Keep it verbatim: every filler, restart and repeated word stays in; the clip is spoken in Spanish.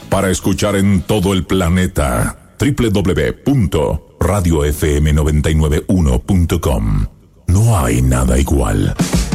Para escuchar en todo el planeta, doble u doble u doble u punto radio f m noventa y nueve uno punto com. No hay nada igual.